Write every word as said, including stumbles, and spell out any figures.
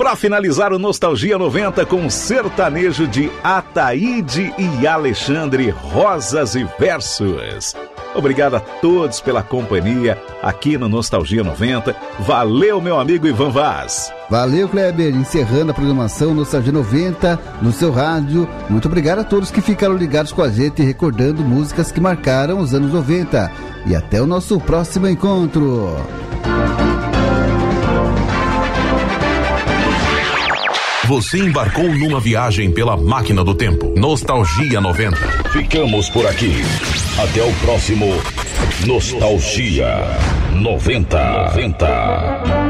Para finalizar o Nostalgia noventa com sertanejo de Ataíde e Alexandre, Rosas e Versos. Obrigado a todos pela companhia aqui no Nostalgia noventa. Valeu, meu amigo Ivan Vaz. Valeu, Kleber. Encerrando a programação Nostalgia noventa no seu rádio. Muito obrigado a todos que ficaram ligados com a gente, recordando músicas que marcaram os anos noventa. E até o nosso próximo encontro. Você embarcou numa viagem pela máquina do tempo. Nostalgia noventa. Ficamos por aqui. Até o próximo Nostalgia noventa.